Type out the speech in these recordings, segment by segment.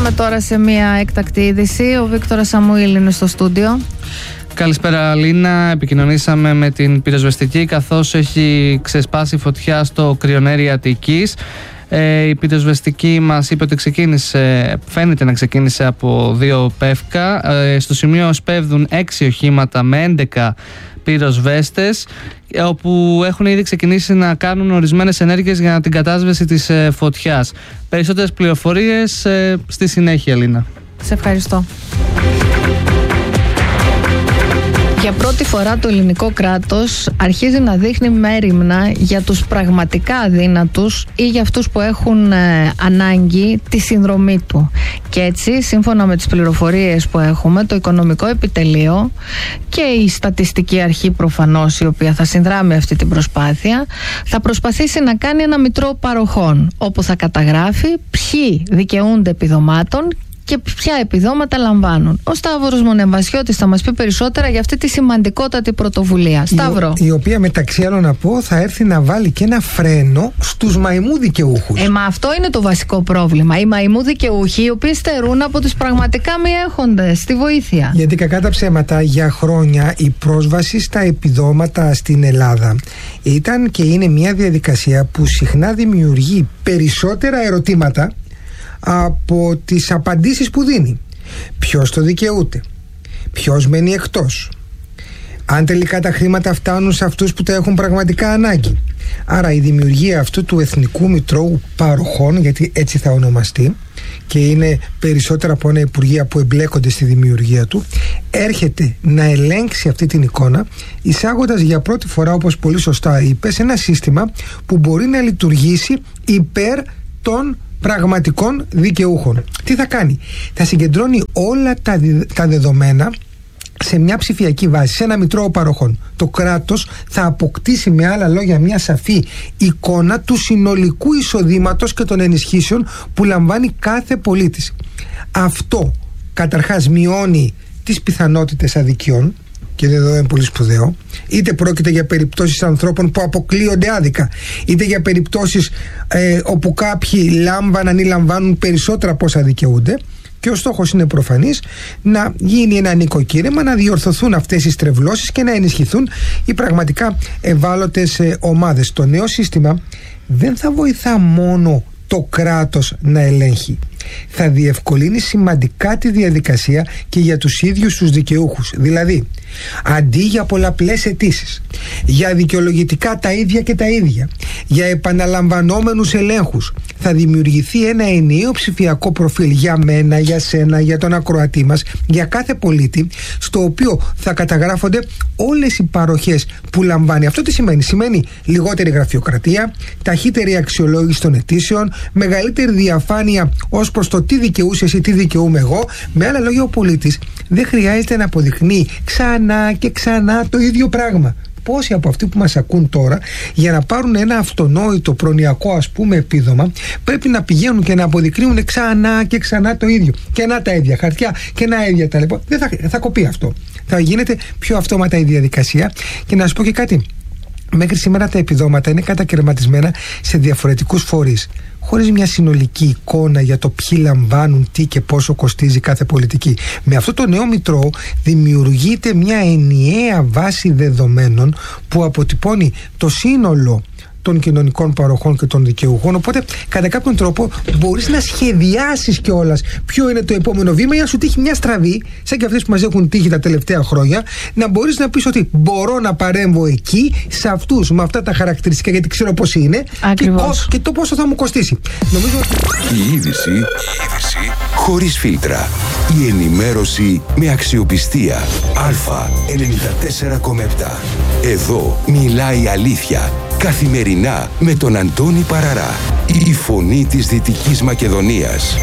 Πάμε τώρα σε μια έκτακτη είδηση. Ο Βίκτορας Σαμουήλ είναι στο στούντιο. Καλησπέρα Λίνα, επικοινωνήσαμε με την πυροσβεστική καθώς έχει ξεσπάσει φωτιά στο Κρυονέρι Αττικής. Η πυροσβεστική μας είπε ότι φαίνεται να ξεκίνησε από 2 πεύκα. Στο σημείο σπέβδουν 6 οχήματα με 11 πυροσβέστες, όπου έχουν ήδη ξεκινήσει να κάνουν ορισμένες ενέργειες για την κατάσβεση της φωτιάς. Περισσότερες πληροφορίες στη συνέχεια, Λίνα. Σε ευχαριστώ. Για πρώτη φορά το ελληνικό κράτος αρχίζει να δείχνει μέριμνα για τους πραγματικά αδύνατους ή για αυτούς που έχουν ανάγκη τη συνδρομή του. Και έτσι, σύμφωνα με τις πληροφορίες που έχουμε, το Οικονομικό Επιτελείο και η Στατιστική Αρχή προφανώς, η οποία θα συνδράμει αυτή την προσπάθεια, θα προσπαθήσει να κάνει ένα μητρό παροχών, όπου θα καταγράφει ποιοι δικαιούνται επιδομάτων και ποια επιδόματα λαμβάνουν. Ο Σταύρος Μονεμβασιώτης θα μας πει περισσότερα για αυτή τη σημαντικότατη πρωτοβουλία. Σταύρο. Η οποία, μεταξύ άλλων να πω, θα έρθει να βάλει και ένα φρένο στους μαϊμού δικαιούχους. Μα αυτό είναι το βασικό πρόβλημα. Οι μαϊμού δικαιούχοι, οι οποίοι στερούν από τους πραγματικά μη έχοντες τη βοήθεια. Γιατί κακά τα ψέματα, για χρόνια η πρόσβαση στα επιδόματα στην Ελλάδα ήταν και είναι μια διαδικασία που συχνά δημιουργεί περισσότερα ερωτήματα από τις απαντήσεις που δίνει. Ποιος το δικαιούται, ποιος μένει εκτός, αν τελικά τα χρήματα φτάνουν σε αυτούς που τα έχουν πραγματικά ανάγκη. Άρα η δημιουργία αυτού του Εθνικού Μητρώου Παροχών, γιατί έτσι θα ονομαστεί και είναι περισσότερα από ένα υπουργεία που εμπλέκονται στη δημιουργία του, έρχεται να ελέγξει αυτή την εικόνα, εισάγοντας για πρώτη φορά, όπως πολύ σωστά είπες, ένα σύστημα που μπορεί να λειτουργήσει υπέρ των πραγματικών δικαιούχων. Τι θα κάνει? Θα συγκεντρώνει όλα τα δεδομένα σε μια ψηφιακή βάση, σε ένα μητρό παροχών. Το κράτος θα αποκτήσει, με άλλα λόγια, μια σαφή εικόνα του συνολικού εισοδήματος και των ενισχύσεων που λαμβάνει κάθε πολίτης. Αυτό καταρχάς μειώνει τις πιθανότητες αδικιών, και εδώ είναι πολύ σπουδαίο, είτε πρόκειται για περιπτώσεις ανθρώπων που αποκλείονται άδικα, είτε για περιπτώσεις όπου κάποιοι λάμβαναν ή λαμβάνουν περισσότερα από όσα δικαιούνται. Και ο στόχος είναι προφανής, να γίνει ένα νοικοκύρεμα, να διορθωθούν αυτές οι στρεβλώσεις και να ενισχυθούν οι πραγματικά ευάλωτες ομάδες. Το νέο σύστημα δεν θα βοηθά μόνο το κράτος να ελέγχει, θα διευκολύνει σημαντικά τη διαδικασία και για τους ίδιους τους δικαιούχους. Δηλαδή, αντί για πολλαπλές αιτήσεις, για δικαιολογητικά τα ίδια και τα ίδια, για επαναλαμβανόμενους ελέγχους, θα δημιουργηθεί ένα ενιαίο ψηφιακό προφίλ για μένα, για σένα, για τον ακροατή μας, για κάθε πολίτη, στο οποίο θα καταγράφονται όλες οι παροχές που λαμβάνει. Αυτό τι σημαίνει? Σημαίνει λιγότερη γραφειοκρατία, ταχύτερη αξιολόγηση των αιτήσεων, μεγαλύτερη διαφάνεια ως προς το τι δικαιούσες ή τι δικαιούμαι εγώ. Με άλλα λόγια, ο πολίτης δεν χρειάζεται να αποδεικνύει ξανά και ξανά το ίδιο πράγμα. Πόσοι από αυτοί που μας ακούν τώρα, για να πάρουν ένα αυτονόητο προνοιακό, ας πούμε, επίδομα, πρέπει να πηγαίνουν και να αποδεικνύουν ξανά και ξανά το ίδιο. Και να τα ίδια χαρτιά και να ίδια τα λοιπά. Δεν θα κοπεί αυτό. Θα γίνεται πιο αυτόματα η διαδικασία. Και να σου πω και κάτι. Μέχρι σήμερα τα επιδόματα είναι κατακαιρματισμένα σε διαφορετικούς φορείς, χωρίς μια συνολική εικόνα για το ποιοι λαμβάνουν τι και πόσο κοστίζει κάθε πολιτική. Με αυτό το νέο μητρό δημιουργείται μια ενιαία βάση δεδομένων που αποτυπώνει το σύνολο των κοινωνικών παροχών και των δικαιούχων. Οπότε, κατά κάποιον τρόπο, μπορείς να σχεδιάσεις κιόλας ποιο είναι το επόμενο βήμα, για να σου τύχει μια στραβή, σαν και αυτές που μας έχουν τύχει τα τελευταία χρόνια, να μπορείς να πεις ότι μπορώ να παρέμβω εκεί, σε αυτούς, με αυτά τα χαρακτηριστικά, γιατί ξέρω πώς είναι και το πόσο θα μου κοστίσει. Νομίζω ότι... Η είδηση χωρίς φίλτρα. Η ενημέρωση με αξιοπιστία. Α94,7. Εδώ μιλάει η αλήθεια. Καθημερινά με τον Αντώνη Παραρά. Η φωνή της Δυτικής Μακεδονίας.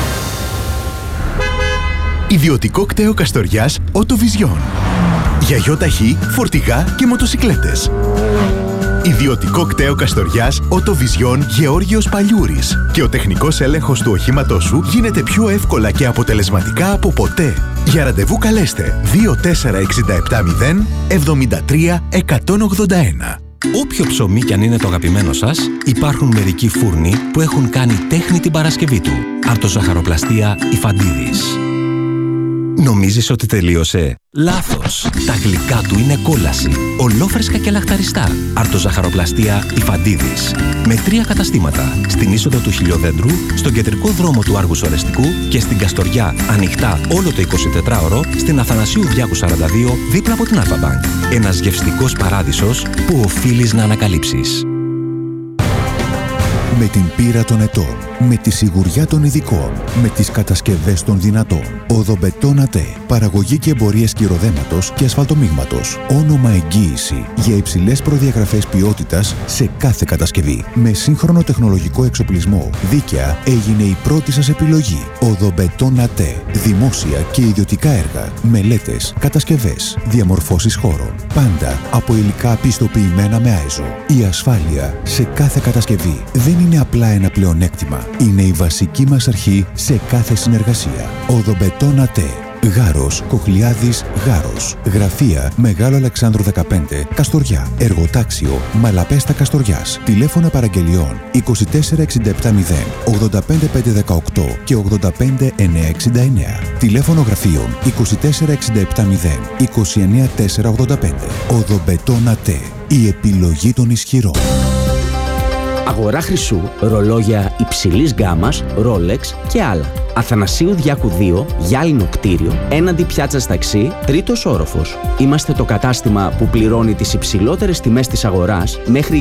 Ιδιωτικό κτέο Καστοριάς Οτοβιζιόν. Για γιοταχή, φορτηγά και μοτοσικλέτες. Ιδιωτικό κτέο Καστοριάς Οτοβιζιόν Γεώργιος Παλιούρης. Και ο τεχνικός έλεγχος του οχήματός σου γίνεται πιο εύκολα και αποτελεσματικά από ποτέ. Για ραντεβού καλέστε 24670 73 181. Όποιο ψωμί κι αν είναι το αγαπημένο σας, υπάρχουν μερικοί φούρνοι που έχουν κάνει τέχνη την Παρασκευή του. Αρτοζαχαροπλαστεία Ιφαντίδης. Νομίζεις ότι τελείωσε? Λάθος! Τα γλυκά του είναι κόλαση. Ολόφρεσκα και λαχταριστά. Αρτοζαχαροπλαστεία Ιφαντίδης. Με 3 καταστήματα. Στην είσοδο του Χιλιοδέντρου, στον κεντρικό δρόμο του Άργους Ορεστικού και στην Καστοριά, ανοιχτά όλο το 24ωρο, στην Αθανασίου Διάκου 42, δίπλα από την Αλφα-Μπανκ. Ένας γευστικός παράδεισος που οφείλεις να ανακαλύψεις. Με την πείρα των ετών, με τη σιγουριά των ειδικών, με τις κατασκευές των δυνατών. Οδομπετόν ΑΤΕ. Παραγωγή και εμπορίες κυροδέματος και ασφαλτομίγματος. Όνομα εγγύηση για υψηλές προδιαγραφές ποιότητας σε κάθε κατασκευή. Με σύγχρονο τεχνολογικό εξοπλισμό, δίκαια έγινε η πρώτη σας επιλογή. Οδομπετόν ΑΤΕ. Δημόσια και ιδιωτικά έργα, μελέτες, κατασκευές, διαμορφώσεις χώρων. Πάντα από υλικά πιστοποιημένα με ISO. Η ασφάλεια σε κάθε κατασκευή δεν είναι απλά ένα πλεονέκτημα. Είναι η βασική μας αρχή σε κάθε συνεργασία. Οδομπετόν ΑΤΕ. Γάρος, Κοχλιάδης, Γάρος. Γραφεία Μεγάλο Αλεξάνδρου 15, Καστοριά. Εργοτάξιο Μαλαπέστα Καστοριάς. Τηλέφωνα παραγγελιών 24670 85518 και 85969. Τηλέφωνο γραφείων 24670 29485. Οδομπετόν ΑΤΕ. Η επιλογή των ισχυρών. Αγορά χρυσού, ρολόγια υψηλής γκάμας, Rolex και άλλα. Αθανασίου Διάκου 2, γυάλινο κτίριο, έναντι πιάτσας ταξί, 3ος όροφος. Είμαστε το κατάστημα που πληρώνει τις υψηλότερες τιμές της αγοράς μέχρι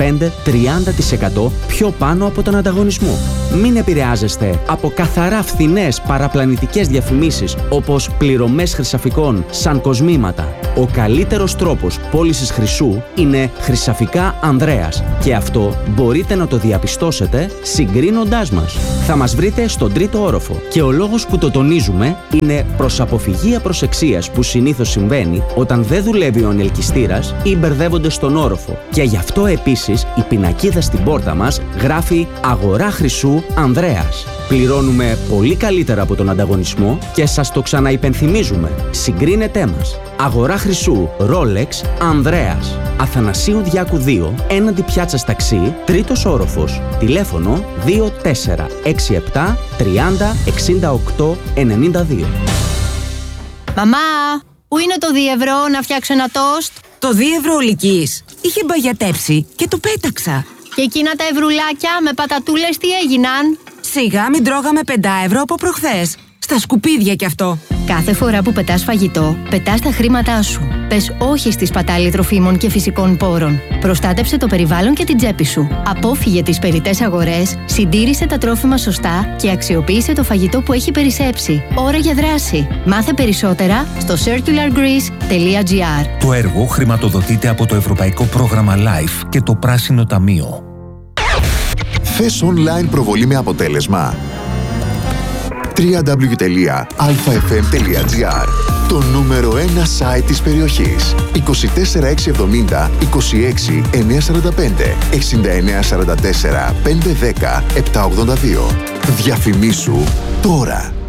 25-30% πιο πάνω από τον ανταγωνισμό. Μην επηρεάζεστε από καθαρά φθηνές παραπλανητικές διαφημίσεις όπως πληρωμές χρυσαφικών σαν κοσμήματα. Ο καλύτερος τρόπος πώλησης χρυσού είναι Χρυσαφικά Ανδρέας και αυτό μπορείτε να το διαπιστώσετε συγκρίνοντάς μας. Θα μας βρείτε στον 3ο όροφο και ο λόγος που το τονίζουμε είναι προς αποφυγή απροσεξίας που συνήθως συμβαίνει όταν δεν δουλεύει ο ανελκυστήρας ή μπερδεύονται στον όροφο. Και γι' αυτό επίσης η πινακίδα στην πόρτα μας γράφει «Αγορά χρυσού Ανδρέας». Πληρώνουμε πολύ καλύτερα από τον ανταγωνισμό και σας το ξαναυπενθυμίζουμε. Συγκρίνετέ μας. Αγορά χρυσού Rolex Ανδρέας. Αθανασίου Διάκου 2, έναντι πιάτσας ταξί, 3ος όροφος. Τηλέφωνο 2467 30 68 92. Μαμά, πού είναι το 2 ευρώ να φτιάξω ένα τόστ? Το 2 ευρώ ολικής είχε μπαγιατέψει και το πέταξα. Και εκείνα τα ευρουλάκια με πατατούλες τι έγιναν? Σιγά μην τρώγαμε 5 ευρώ από προχθές. Στα σκουπίδια κι αυτό. Κάθε φορά που πετάς φαγητό, πετάς τα χρήματά σου. Πες όχι στη σπατάλη τροφίμων και φυσικών πόρων. Προστάτεψε το περιβάλλον και την τσέπη σου. Απόφυγε τις περιττές αγορές, συντήρησε τα τρόφιμα σωστά και αξιοποίησε το φαγητό που έχει περισσέψει. Ώρα για δράση. Μάθε περισσότερα στο circulargreece.gr. Το έργο χρηματοδοτείται από το Ευρωπαϊκό Πρόγραμμα LIFE και το Πράσινο Ταμείο. Θες online προβολή με αποτέλεσμα? www.alfafm.gr. Το νούμερο 1 site της περιοχής. 24670 26 945 6944 510 782. Διαφημίσου τώρα.